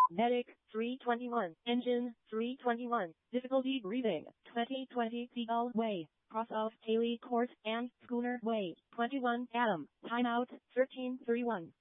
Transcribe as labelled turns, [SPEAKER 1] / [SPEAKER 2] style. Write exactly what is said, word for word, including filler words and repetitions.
[SPEAKER 1] Medic, three twenty-one. Engine, three twenty-one. Difficulty breathing, twenty twenty Seagull Way. Cross of Haley Court and Schooner Way, twenty-one Adam. Timeout, thirteen thirty-one.